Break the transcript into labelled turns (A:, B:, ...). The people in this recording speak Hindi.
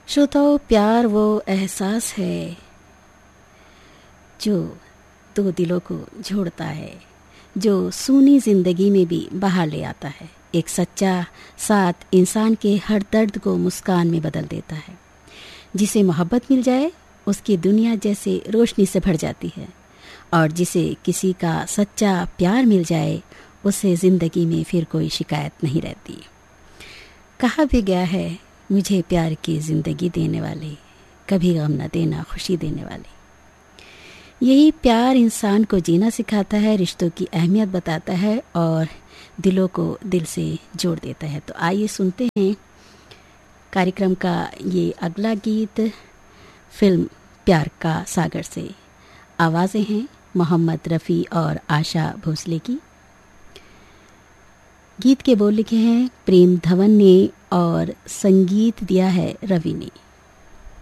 A: श्रोताओ, प्यार वो एहसास है जो दो दिलों को जोड़ता है, जो सूनी जिंदगी में भी बाहर ले आता है। एक सच्चा साथ इंसान के हर दर्द को मुस्कान में बदल देता है। जिसे मोहब्बत मिल जाए उसकी दुनिया जैसे रोशनी से भर जाती है, और जिसे किसी का सच्चा प्यार मिल जाए उसे ज़िंदगी में फिर कोई शिकायत नहीं रहती। कहा भी गया है, मुझे प्यार की ज़िंदगी देने वाले, कभी गम न देना खुशी देने वाले। यही प्यार इंसान को जीना सिखाता है, रिश्तों की अहमियत बताता है और दिलों को दिल से जोड़ देता है। तो आइए सुनते हैं कार्यक्रम का ये अगला गीत, फिल्म प्यार का सागर से। आवाज़ें हैं मोहम्मद रफ़ी और आशा भोसले की। गीत के बोल लिखे हैं प्रेम धवन ने और संगीत दिया है रवि ने।